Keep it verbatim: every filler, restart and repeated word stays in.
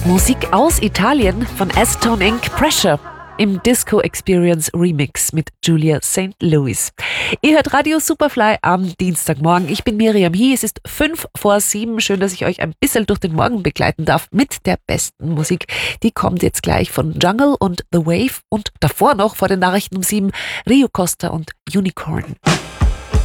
Musik aus Italien von Acetone Incorporated. Pressure im Disco Experience Remix mit Julia Saint Louis. Ihr hört Radio Superfly am Dienstagmorgen. Ich bin Miriam Hie. Es ist fünf vor sieben. Schön, dass ich euch ein bisschen durch den Morgen begleiten darf mit der besten Musik. Die kommt jetzt gleich von Jungle und The Wave und davor noch vor den Nachrichten um sieben Rio Costa und Unicorn.